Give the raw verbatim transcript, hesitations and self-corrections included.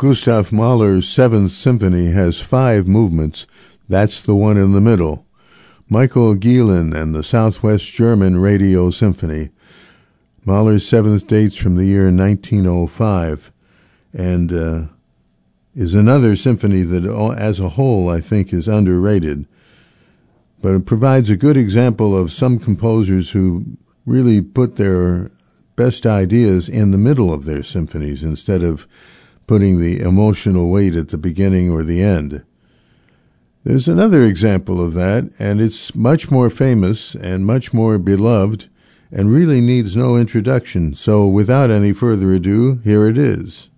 Gustav Mahler's Seventh Symphony has five movements. That's the one in the middle. Michael Gielen and the Southwest German Radio Symphony. Mahler's Seventh dates from the year nineteen oh five and uh, is another symphony that, as a whole, I think is underrated. But it provides a good example of some composers who really put their best ideas in the middle of their symphonies instead of putting the emotional weight at the beginning or the end. There's another example of that, and it's much more famous and much more beloved and really needs no introduction. So without any further ado, here it is.